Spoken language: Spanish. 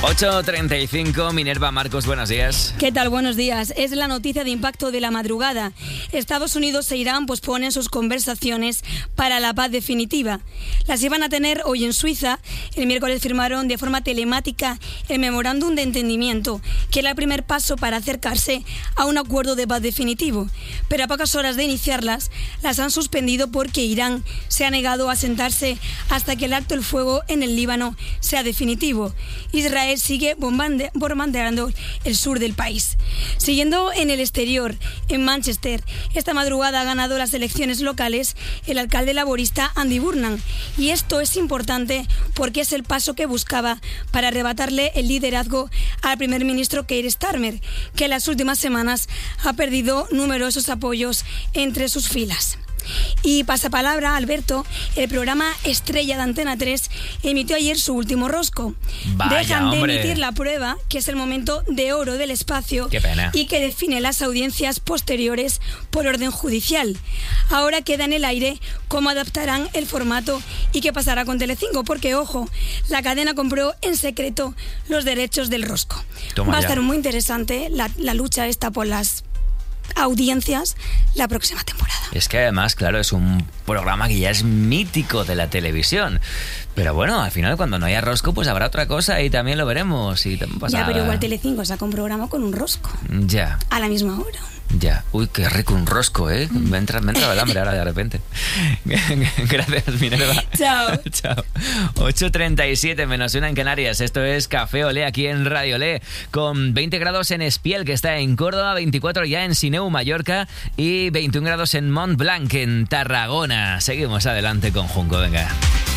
8:35, Minerva Marcos, buenos días. ¿Qué tal? Buenos días. Es la noticia de impacto de la madrugada. Estados Unidos e Irán posponen sus conversaciones para la paz definitiva. Las iban a tener hoy en Suiza. El miércoles firmaron de forma telemática el memorándum de entendimiento, que era el primer paso para acercarse a un acuerdo de paz definitivo. Pero a pocas horas de iniciarlas, las han suspendido porque Irán se ha negado a sentarse hasta que el alto el fuego en el Líbano sea definitivo. Israel sigue bombardeando el sur del país. Siguiendo en el exterior, en Manchester, esta madrugada ha ganado las elecciones locales el alcalde laborista Andy Burnham. Y esto es importante porque es el paso que buscaba para arrebatarle el liderazgo al primer ministro Keir Starmer, que en las últimas semanas ha perdido numerosos apoyos entre sus filas. Y pasapalabra, Alberto, el programa estrella de Antena 3 emitió ayer su último rosco. Vaya, Dejan de hombre. emitir la prueba, que es el momento de oro del espacio. Qué pena. Y que define las audiencias posteriores por orden judicial. Ahora queda en el aire cómo adaptarán el formato y qué pasará con Telecinco, porque, ojo, la cadena compró en secreto los derechos del rosco. Toma Va a ya. estar muy interesante la lucha esta por las audiencias la próxima temporada. Es que además, claro, es un programa que ya es mítico de la televisión. Pero bueno, al final cuando no haya rosco, pues habrá otra cosa y también lo veremos. Y también pasa Ya, pero nada. igual Telecinco saca un programa con un rosco Ya, a la misma hora. ya. Uy, qué rico un rosco, ¿eh? Me entra el hambre ahora de repente. Gracias, Minerva. Chao. Chao. 8:37 menos 1 en Canarias. Esto es Café Olé aquí en Radio Olé. Con 20 grados en Espiel, que está en Córdoba, 24 ya en Sineu, Mallorca, y 21 grados en Montblanc, en Tarragona. Seguimos adelante con Junco, venga.